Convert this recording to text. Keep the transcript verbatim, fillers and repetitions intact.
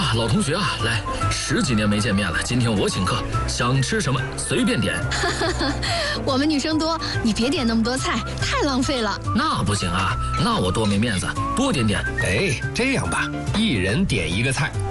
啊，老同学啊，来，十几年没见面了，今天我请客，想吃什么随便点。 我们女生多，你别点那么多菜，太浪费了。 那不行啊，那我多没面子，多点点。 哎，这样吧，一人点一个菜。